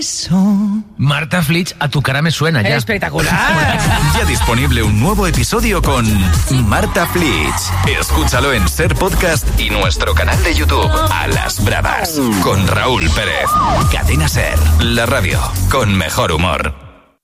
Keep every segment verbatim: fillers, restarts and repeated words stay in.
Marta Flitch, a tu cara me suena ya. ¡Espectacular! Ya disponible un nuevo episodio con Marta Flitch. Escúchalo en Ser Podcast y nuestro canal de YouTube, A las Bravas, con Raúl Pérez. Cadena Ser, la radio con mejor humor.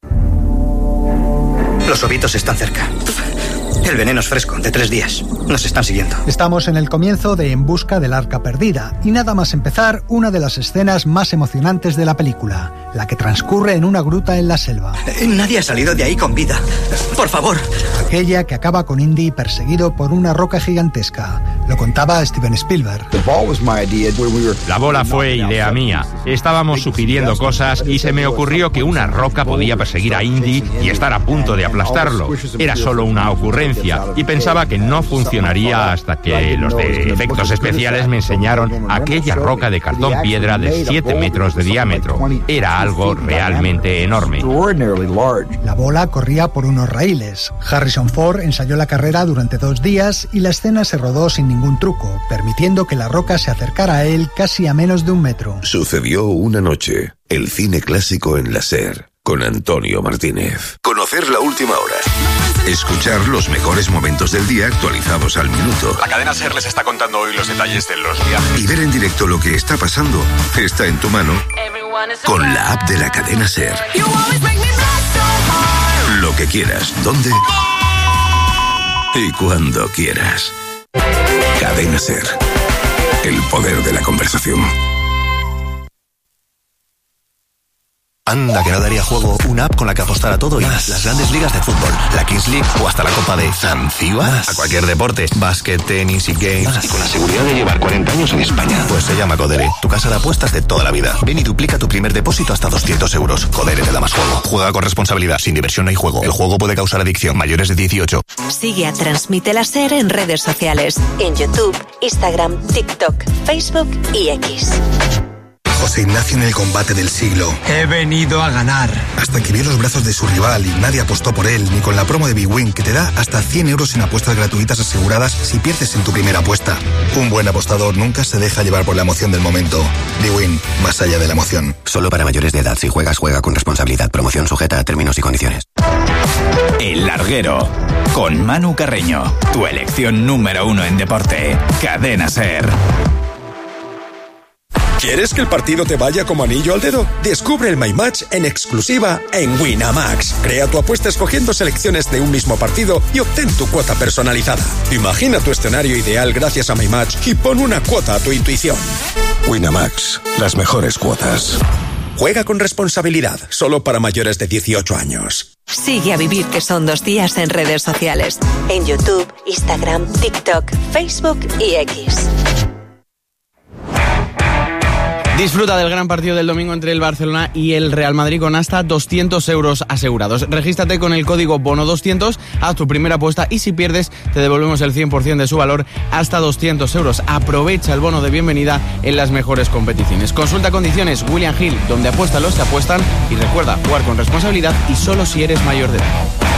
Los ovitos están cerca. El veneno es fresco, de tres días. Nos están siguiendo. Estamos en el comienzo de En busca del arca perdida, y nada más empezar, una de las escenas más emocionantes de la película, la que transcurre en una gruta en la selva. Nadie ha salido de ahí con vida. Por favor. Aquella que acaba con Indy perseguido por una roca gigantesca. Lo contaba Steven Spielberg. La bola fue idea mía. Estábamos sugiriendo cosas y se me ocurrió que una roca podía perseguir a Indy y estar a punto de aplastarlo. Era solo una ocurrencia y pensaba que no funcionaría hasta que los de efectos especiales me enseñaron aquella roca de cartón piedra de siete metros de diámetro. Era algo realmente enorme. La bola corría por unos raíles. Harrison Ford ensayó la carrera durante dos días y la escena se rodó sin ningún truco, permitiendo que la roca se acercara a él casi a menos de un metro. Sucedió una noche. El cine clásico en la SER, con Antonio Martínez. Conocer la última hora. Escuchar los mejores momentos del día actualizados al minuto. La cadena SER les está contando hoy los detalles de los viajes. Y ver en directo lo que está pasando está en tu mano con la app de la cadena SER. Lo que quieras, dónde y cuando quieras. Cadena SER. El poder de la conversación. Anda, que no daría juego una app con la que apostar a todo y más. Las grandes ligas de fútbol, la Kings League o hasta la Copa de Zanzíbar. A cualquier deporte, básquet, tenis y games. Más. Y con la seguridad de llevar cuarenta años en España. Pues se llama Codere, tu casa de apuestas de toda la vida. Ven y duplica tu primer depósito hasta doscientos euros. Codere te da más juego. Juega con responsabilidad, sin diversión no hay juego. El juego puede causar adicción. Mayores de dieciocho. Sigue a Transmite la SER en redes sociales. En YouTube, Instagram, TikTok, Facebook y X. José Ignacio en el combate del siglo. He venido a ganar. Hasta que vio los brazos de su rival y nadie apostó por él, ni con la promo de Big Win, que te da hasta cien euros en apuestas gratuitas aseguradas si pierdes en tu primera apuesta. Un buen apostador nunca se deja llevar por la emoción del momento. Big Win, más allá de la emoción. Solo para mayores de edad. Si juegas, juega con responsabilidad. Promoción sujeta a términos y condiciones. El Larguero, con Manu Carreño. Tu elección número uno en deporte. Cadena SER. ¿Quieres que el partido te vaya como anillo al dedo? Descubre el My Match en exclusiva en Winamax. Crea tu apuesta escogiendo selecciones de un mismo partido y obtén tu cuota personalizada. Imagina tu escenario ideal gracias a My Match y pon una cuota a tu intuición. Winamax, las mejores cuotas. Juega con responsabilidad, solo para mayores de dieciocho años. Sigue a Vivir que son dos días en redes sociales. En YouTube, Instagram, TikTok, Facebook y X. Disfruta del gran partido del domingo entre el Barcelona y el Real Madrid con hasta doscientos euros asegurados. Regístrate con el código bono doscientos, haz tu primera apuesta y si pierdes te devolvemos el cien por ciento de su valor hasta doscientos euros. Aprovecha el bono de bienvenida en las mejores competiciones. Consulta condiciones William Hill, donde apuestan los que apuestan, y recuerda jugar con responsabilidad y solo si eres mayor de edad.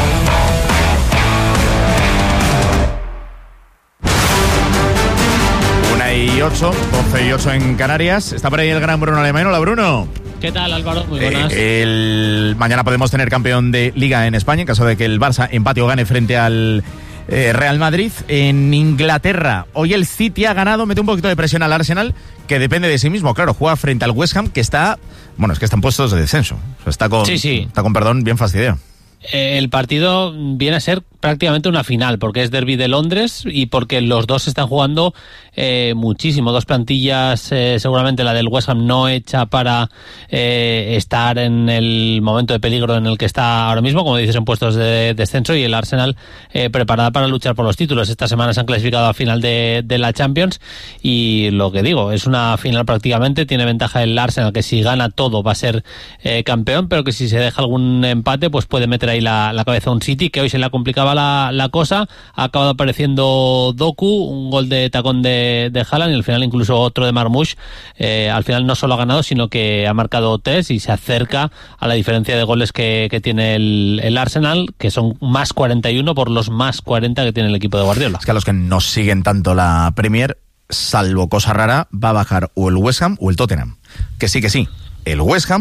y ocho, doce y ocho en Canarias. Está por ahí el gran Bruno Alemán. Hola, Bruno. ¿Qué tal, Álvaro? Muy buenas. Eh, el... Mañana podemos tener campeón de Liga en España en caso de que el Barça empate o gane frente al eh, Real Madrid. En Inglaterra, hoy el City ha ganado, mete un poquito de presión al Arsenal, que depende de sí mismo. Claro, juega frente al West Ham, que está... Bueno, es que están puestos de descenso. O sea, está con, sí, sí. Está con perdón, bien fastidiado. Eh, el partido viene a ser prácticamente una final, porque es derbi de Londres y porque los dos están jugando eh, muchísimo. Dos plantillas, eh, seguramente la del West Ham no hecha para eh, estar en el momento de peligro en el que está ahora mismo, como dices, en puestos de descenso, y el Arsenal eh, preparada para luchar por los títulos. Esta semana se han clasificado a final de, de la Champions y lo que digo, es una final prácticamente. Tiene ventaja el Arsenal, que si gana todo va a ser eh, campeón, pero que si se deja algún empate pues puede meter ahí la, la cabeza a un City que hoy se le ha complicado La, la cosa. Ha acabado apareciendo Doku, un gol de tacón de, de Haaland y al final incluso otro de Marmoush. Eh, al final no solo ha ganado, sino que ha marcado tres y se acerca a la diferencia de goles que, que tiene el, el Arsenal, que son más cuarenta y uno por los más cuarenta que tiene el equipo de Guardiola. Es que a los que no siguen tanto la Premier, salvo cosa rara, va a bajar o el West Ham o el Tottenham. Que sí, que sí, el West Ham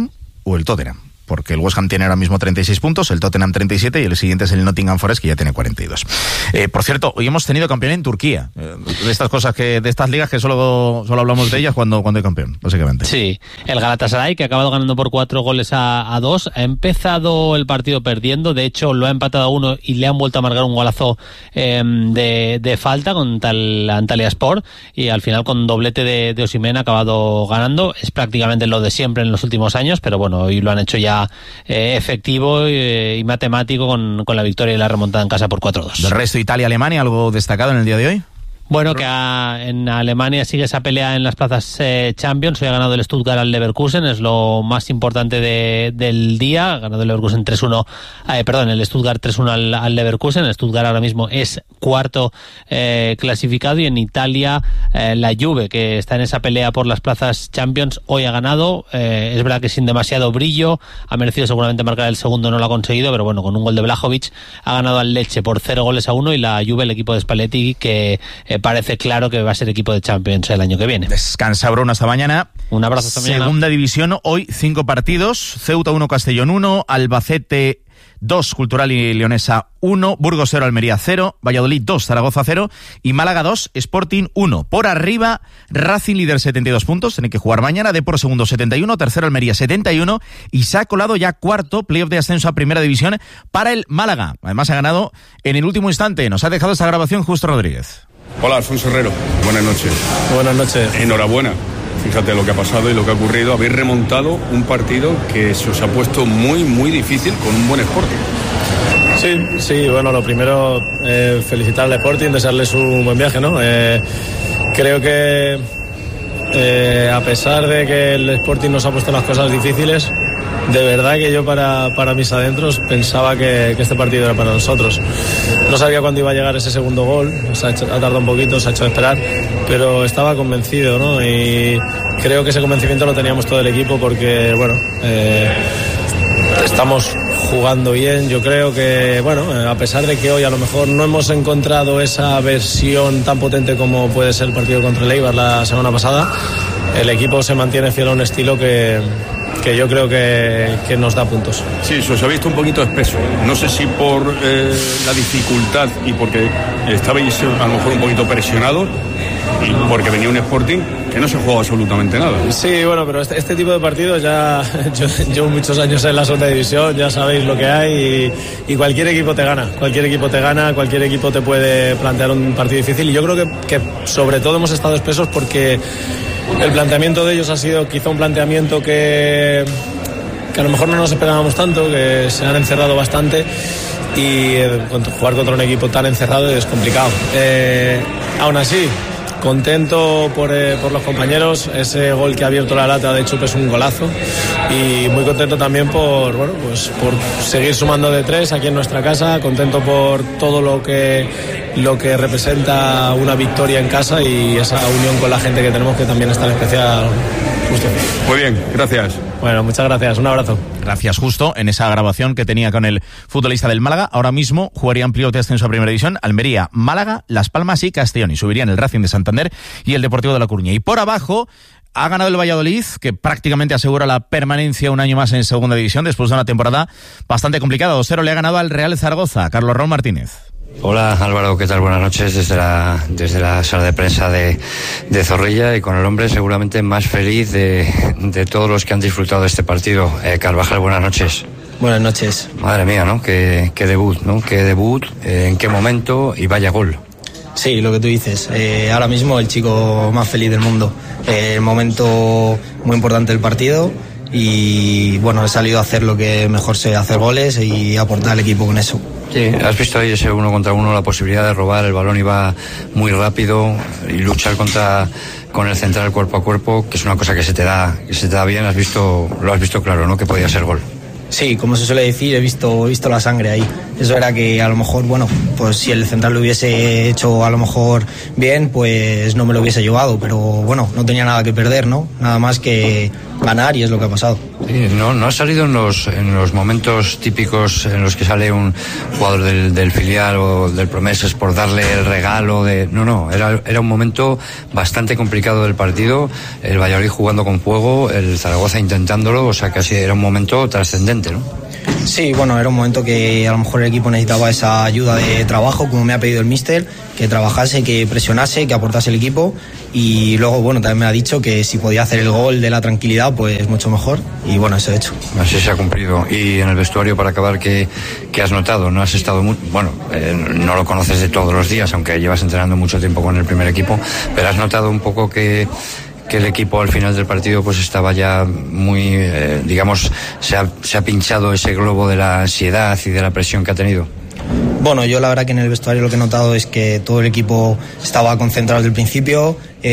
o el Tottenham, porque el West Ham tiene ahora mismo treinta y seis puntos, el Tottenham treinta y siete y el siguiente es el Nottingham Forest, que ya tiene cuarenta y dos. Eh, por cierto, hoy hemos tenido campeón en Turquía. Eh, de estas cosas que, de estas ligas que solo, solo hablamos de ellas cuando, cuando hay campeón, básicamente. Sí, el Galatasaray, que ha acabado ganando por cuatro goles a, a dos, ha empezado el partido perdiendo, de hecho lo ha empatado a uno y le han vuelto a marcar un golazo eh, de, de falta contra el Antalyaspor, y al final con doblete de, de Osimhen ha acabado ganando. Es prácticamente lo de siempre en los últimos años, pero bueno, hoy lo han hecho ya Eh, efectivo eh, y matemático con, con la victoria y la remontada en casa por cuatro dos. Del resto, Italia-Alemania, ¿algo destacado en el día de hoy? Bueno, que a, en Alemania sigue esa pelea en las plazas eh, Champions. Hoy ha ganado el Stuttgart al Leverkusen, es lo más importante de, del día. Ha ganado el Leverkusen tres uno, eh, perdón, el Stuttgart tres uno al, al Leverkusen. El Stuttgart ahora mismo es cuarto eh, clasificado, y en Italia eh, la Juve, que está en esa pelea por las plazas Champions, hoy ha ganado. Eh, es verdad que sin demasiado brillo, ha merecido seguramente marcar el segundo, no lo ha conseguido, pero bueno, con un gol de Vlahovic ha ganado al Lecce por cero goles a uno, y la Juve, el equipo de Spalletti, que eh, parece claro que va a ser equipo de Champions el año que viene. Descansa Bruno hasta mañana. Un abrazo hasta mañana. Segunda división, hoy cinco partidos: Ceuta uno, Castellón uno, Albacete dos, Cultural y Leonesa uno, Burgos cero, Almería cero, Valladolid dos, Zaragoza cero y Málaga dos, Sporting uno. Por arriba, Racing líder setenta y dos puntos, tiene que jugar mañana, Depor segundo setenta y uno, tercero Almería setenta y uno, y se ha colado ya cuarto, playoff de ascenso a Primera División para el Málaga. Además ha ganado en el último instante. Nos ha dejado esta grabación Justo Rodríguez. Hola, Alfonso Herrero. Buenas noches. Buenas noches. Enhorabuena. Fíjate lo que ha pasado y lo que ha ocurrido. Habéis remontado un partido que se os ha puesto muy, muy difícil con un buen Sporting. Sí, sí, bueno, lo primero, eh, felicitar al Sporting, desearles un buen viaje, ¿no? Eh, creo que eh, a pesar de que el Sporting nos ha puesto las cosas difíciles, de verdad que yo para, para mis adentros pensaba que, que este partido era para nosotros. No sabía cuándo iba a llegar ese segundo gol, se ha, hecho, ha tardado un poquito, se ha hecho esperar, pero estaba convencido, ¿no? Y creo que ese convencimiento lo teníamos todo el equipo porque, bueno, eh, estamos jugando bien. Yo creo que, bueno, a pesar de que hoy a lo mejor no hemos encontrado esa versión tan potente como puede ser el partido contra el Eibar la semana pasada, el equipo se mantiene fiel a un estilo que... que yo creo que, que nos da puntos. Sí, se os ha visto un poquito espeso. No sé si por eh, la dificultad y porque estabais a lo mejor un poquito presionados y porque venía un Sporting que no se juega absolutamente nada. Sí, bueno, pero este, este tipo de partidos ya... Yo llevo muchos años en la segunda división, ya sabéis lo que hay y, y cualquier equipo te gana. Cualquier equipo te gana, cualquier equipo te puede plantear un partido difícil y yo creo que, que sobre todo hemos estado espesos porque el planteamiento de ellos ha sido quizá un planteamiento que, que a lo mejor no nos esperábamos tanto, que se han encerrado bastante y eh, jugar contra un equipo tan encerrado es complicado. Eh, aún así, contento por, eh, por los compañeros, ese gol que ha abierto la lata de Chup es un golazo y muy contento también por, bueno, pues por seguir sumando de tres aquí en nuestra casa, contento por todo lo que lo que representa una victoria en casa y esa unión con la gente que tenemos que también es tan especial. Justo. Muy bien, gracias. Bueno, muchas gracias, un abrazo. Gracias, Justo, en esa grabación que tenía con el futbolista del Málaga. Ahora mismo jugarían playoff de ascenso a Primera División Almería, Málaga, Las Palmas y Castellón, y subirían el Racing de Santander y el Deportivo de La Coruña. Y por abajo ha ganado el Valladolid, que prácticamente asegura la permanencia un año más en Segunda División después de una temporada bastante complicada. dos cero le ha ganado al Real Zaragoza. Carlos Raúl Martínez. Hola Álvaro, ¿qué tal? Buenas noches desde la, desde la sala de prensa de, de Zorrilla y con el hombre seguramente más feliz de, de todos los que han disfrutado de este partido. Eh, Carvajal, buenas noches. Buenas noches. Madre mía, ¿no? Qué, qué debut, ¿no? Qué debut, eh, en qué momento y vaya gol. Sí, lo que tú dices. Eh, ahora mismo el chico más feliz del mundo. Eh, el momento muy importante del partido y bueno, he salido a hacer lo que mejor sé, hacer goles y aportar al equipo con eso. Sí, has visto ahí ese uno contra uno, la posibilidad de robar, el balón iba muy rápido y luchar contra con el central cuerpo a cuerpo, que es una cosa que se te da, que se te da bien, has visto, lo has visto claro, ¿no? Que podía ser gol. Sí, como se suele decir, he visto, he visto la sangre ahí. Eso era que a lo mejor, bueno, pues si el central lo hubiese hecho a lo mejor bien, pues no me lo hubiese llevado, pero bueno, no tenía nada que perder, ¿no? Nada más que ganar y es lo que ha pasado. Sí, no, no ha salido en los, en los momentos típicos en los que sale un jugador del, del filial o del Promesas por darle el regalo de... No, no, era, era un momento bastante complicado del partido, el Valladolid jugando con fuego, el Zaragoza intentándolo, o sea, casi era un momento trascendente, ¿no? Sí, bueno, era un momento que a lo mejor el equipo necesitaba esa ayuda de trabajo, como me ha pedido el míster, que trabajase, que presionase, que aportase el equipo, y luego, bueno, también me ha dicho que si podía hacer el gol de la tranquilidad, pues mucho mejor, y bueno, eso he hecho. Así se ha cumplido. Y en el vestuario, para acabar, ¿qué, qué has notado? No has estado muy... Bueno, eh, no lo conoces de todos los días, aunque llevas entrenando mucho tiempo con el primer equipo, pero has notado un poco que... que el equipo al final del partido pues estaba ya muy, eh, digamos, se ha, se ha pinchado ese globo de la ansiedad y de la presión que ha tenido. Bueno, yo la verdad que en el vestuario lo que he notado es que todo el equipo estaba concentrado desde el principio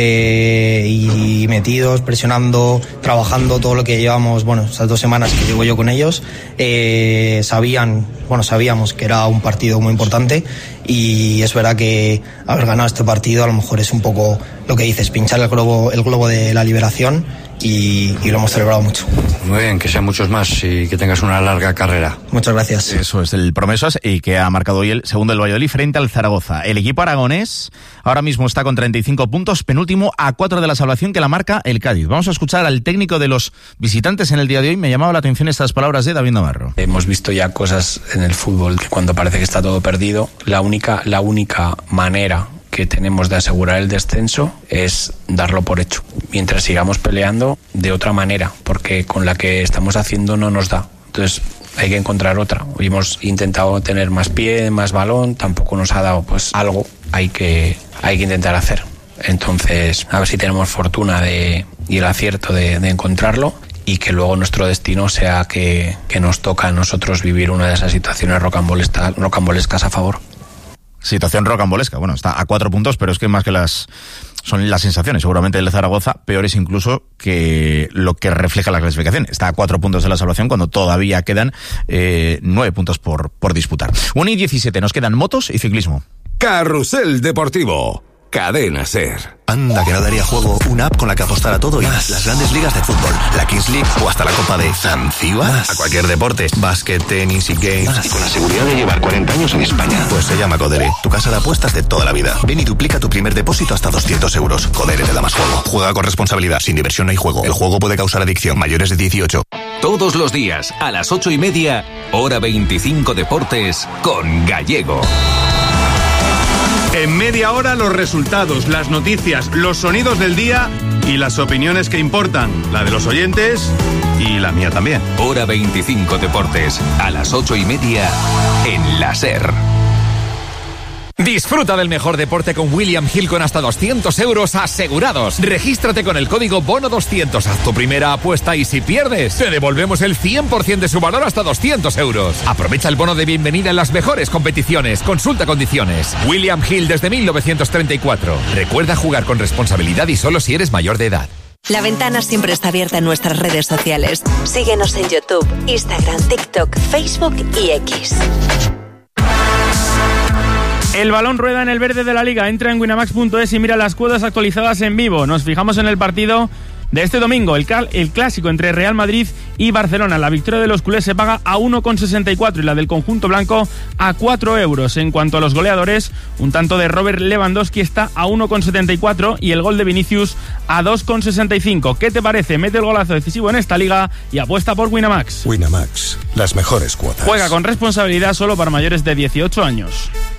eh, y metidos, presionando, trabajando todo lo que llevamos, bueno, esas dos semanas que llevo yo con ellos. Eh, sabían, bueno, sabíamos que era un partido muy importante y es verdad que haber ganado este partido a lo mejor es un poco lo que dices, pinchar el globo, el globo de la liberación. Y, y lo hemos celebrado mucho. Muy bien, que sean muchos más y que tengas una larga carrera. Muchas gracias. Eso es el Promesas y que ha marcado hoy el segundo del Valladolid frente al Zaragoza. El equipo aragonés ahora mismo está con treinta y cinco puntos, penúltimo a cuatro de la salvación que la marca el Cádiz. Vamos a escuchar al técnico de los visitantes en el día de hoy. Me llamaba la atención estas palabras de David Navarro. Hemos visto ya cosas en el fútbol que cuando parece que está todo perdido, la única, la única manera que tenemos de asegurar el descenso es darlo por hecho, mientras sigamos peleando de otra manera, porque con la que estamos haciendo no nos da. Entonces hay que encontrar otra. Hoy hemos intentado tener más pie, más balón, tampoco nos ha dado, pues algo hay que, hay que intentar hacer. Entonces a ver si tenemos fortuna de, y el acierto de, de encontrarlo, y que luego nuestro destino sea que, que nos toca a nosotros vivir una de esas situaciones rocambolescas, rocambolescas a favor. Situación rocambolesca. Bueno, está a cuatro puntos, pero es que más que las... son las sensaciones, seguramente el Zaragoza, peores incluso que lo que refleja la clasificación. Está a cuatro puntos de la salvación cuando todavía quedan eh, nueve puntos por, por disputar. uno y diecisiete, nos quedan motos y ciclismo. Carrusel Deportivo. Cadena SER. Anda, que no daría juego una app con la que apostar a todo y más. Las grandes ligas de fútbol, la Kings League o hasta la Copa de Zanzibar. A cualquier deporte, básquet, tenis y games. Más. Y con la seguridad de llevar cuarenta años en España. Pues se llama Codere, tu casa de apuestas de toda la vida. Ven y duplica tu primer depósito hasta doscientos euros. Codere te da más juego. Juega con responsabilidad. Sin diversión no hay juego. El juego puede causar adicción. Mayores de dieciocho. Todos los días, a las ocho y media, hora veinticinco Deportes, con Gallego. En media hora los resultados, las noticias, los sonidos del día y las opiniones que importan, la de los oyentes y la mía también. Hora veinticinco Deportes, a las ocho y media en la SER. Disfruta del mejor deporte con William Hill con hasta doscientos euros asegurados. Regístrate con el código bono doscientos. Haz tu primera apuesta y si pierdes, te devolvemos el cien por ciento de su valor hasta doscientos euros. Aprovecha el bono de bienvenida en las mejores competiciones. Consulta condiciones. William Hill desde mil novecientos treinta y cuatro. Recuerda jugar con responsabilidad y solo si eres mayor de edad. La Ventana siempre está abierta en nuestras redes sociales. Síguenos en YouTube, Instagram, TikTok, Facebook y X. El balón rueda en el verde de la Liga. Entra en winamax punto es y mira las cuotas actualizadas en vivo. Nos fijamos en el partido de este domingo, el, el clásico entre Real Madrid y Barcelona. La victoria de los culés se paga a uno con sesenta y cuatro y la del conjunto blanco a cuatro euros. En cuanto a los goleadores, un tanto de Robert Lewandowski está a uno con setenta y cuatro y el gol de Vinicius a dos con sesenta y cinco. ¿Qué te parece? Mete el golazo decisivo en esta liga y apuesta por Winamax. Winamax, las mejores cuotas. Juega con responsabilidad, solo para mayores de dieciocho años.